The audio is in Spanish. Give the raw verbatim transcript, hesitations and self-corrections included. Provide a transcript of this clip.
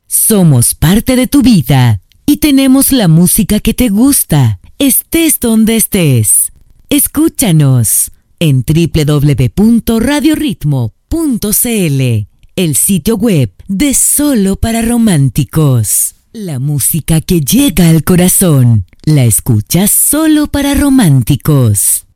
Somos parte de tu vida y tenemos la música que te gusta, estés donde estés. Escúchanos en doble u doble u doble u punto radio ritmo punto c l, el sitio web de Solo para Románticos. La música que llega al corazón, la escuchas solo para románticos.